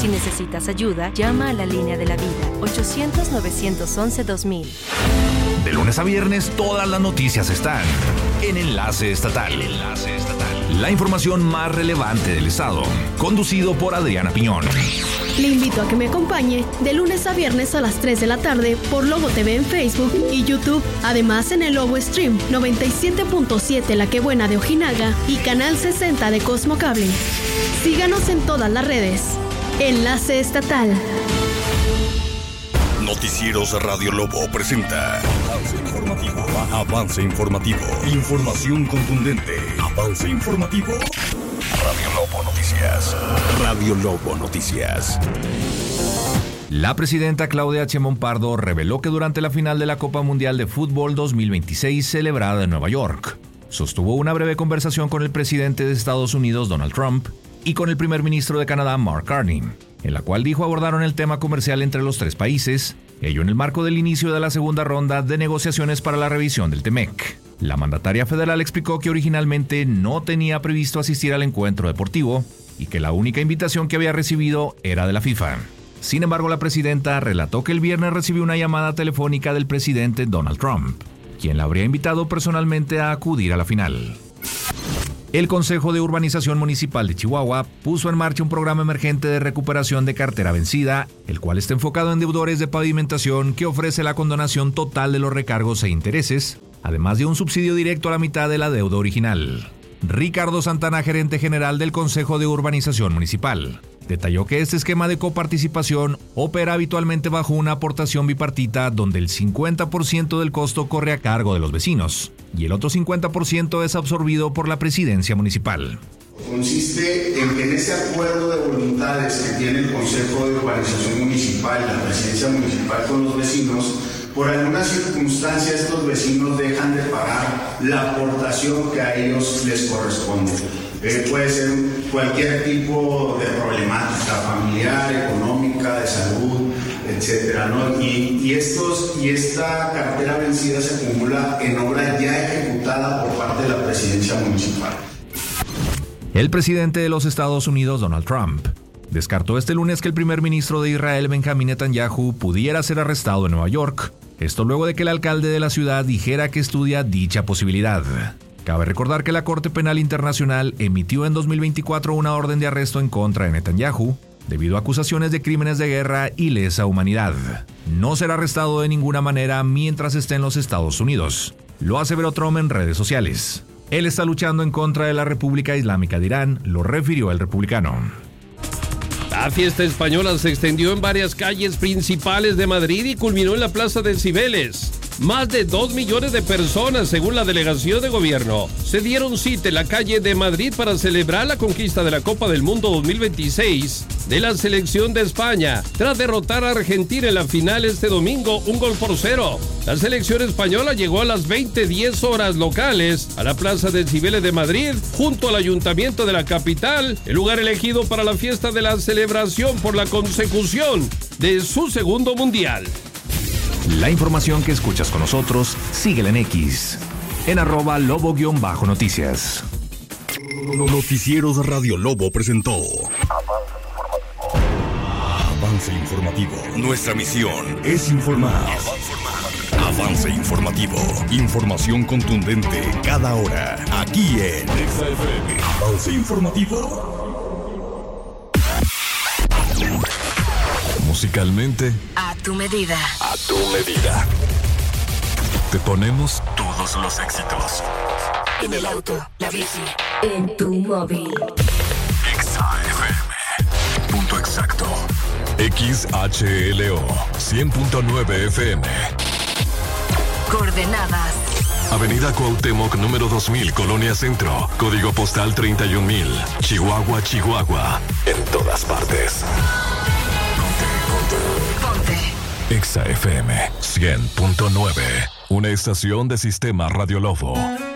Si necesitas ayuda, llama a la línea de la vida, 800-911-2000. De lunes a viernes, todas las noticias están en Enlace Estatal. La información más relevante del estado, conducido por Adriana Piñón. Le invito a que me acompañe de lunes a viernes a las 3 de la tarde por Lobo TV en Facebook y YouTube. Además en el Lobo Stream 97.7 La Que Buena de Ojinaga y Canal 60 de Cosmo Cable. Síganos en todas las redes. Enlace Estatal. Noticieros Radio Lobo presenta Avance informativo. Información contundente. Avance informativo. Radio Lobo Noticias. Radio Lobo Noticias. La presidenta Claudia Sheinbaum Pardo reveló que durante la final de la Copa Mundial de Fútbol 2026 celebrada en Nueva York, sostuvo una breve conversación con el presidente de Estados Unidos, Donald Trump, y con el primer ministro de Canadá, Mark Carney, en la cual dijo abordaron el tema comercial entre los tres países, ello en el marco del inicio de la segunda ronda de negociaciones para la revisión del TEMEC. La mandataria federal explicó que originalmente no tenía previsto asistir al encuentro deportivo y que la única invitación que había recibido era de la FIFA. Sin embargo, la presidenta relató que el viernes recibió una llamada telefónica del presidente Donald Trump, quien la habría invitado personalmente a acudir a la final. El Consejo de Urbanización Municipal de Chihuahua puso en marcha un programa emergente de recuperación de cartera vencida, el cual está enfocado en deudores de pavimentación que ofrece la condonación total de los recargos e intereses, además de un subsidio directo a la mitad de la deuda original. Ricardo Santana, gerente general del Consejo de Urbanización Municipal, detalló que este esquema de coparticipación opera habitualmente bajo una aportación bipartita donde el 50% del costo corre a cargo de los vecinos y el otro 50% es absorbido por la presidencia municipal. Consiste en que en ese acuerdo de voluntades que tiene el Consejo de Urbanización Municipal y la presidencia municipal con los vecinos, por alguna circunstancia estos vecinos dejan de pagar la aportación que a ellos les corresponde. Puede ser cualquier tipo de problemática familiar, económica, de salud, etcétera, ¿no? Y esta cartera vencida se acumula en obra ya ejecutada por parte de la presidencia municipal. El presidente de los Estados Unidos, Donald Trump, descartó este lunes que el primer ministro de Israel, Benjamín Netanyahu, pudiera ser arrestado en Nueva York. Esto luego de que el alcalde de la ciudad dijera que estudia dicha posibilidad. Cabe recordar que la Corte Penal Internacional emitió en 2024 una orden de arresto en contra de Netanyahu debido a acusaciones de crímenes de guerra y lesa humanidad. No será arrestado de ninguna manera mientras esté en los Estados Unidos, lo aseveró Trump en redes sociales. Él está luchando en contra de la República Islámica de Irán, lo refirió el republicano. La fiesta española se extendió en varias calles principales de Madrid y culminó en la Plaza de Cibeles. Más de 2 millones de personas, según la delegación de gobierno, se dieron cita en la calle de Madrid para celebrar la conquista de la Copa del Mundo 2026 de la selección de España, tras derrotar a Argentina en la final este domingo 1-0. La selección española llegó a las 20:10 horas locales a la Plaza de Cibeles de Madrid, junto al ayuntamiento de la capital, el lugar elegido para la fiesta de la celebración por la consecución de su segundo mundial. La información que escuchas con nosotros, síguela en X, en @lobo_noticias. Noticieros Radio Lobo presentó Avance informativo. Nuestra misión es informar. Avance informativo. Información contundente cada hora. Aquí en XFM. Avance informativo. Musicalmente, A tu medida. a tu medida. Te ponemos todos los éxitos. En el auto, la bici, en tu móvil. XFM. Punto exacto. XHLO 100.9 FM. Coordenadas. Avenida Cuauhtémoc, número 2000, Colonia Centro. Código postal 31000. Chihuahua, Chihuahua. En todas partes. Ponte. XFM 100.9. Una estación de Sistema Radio Lobo.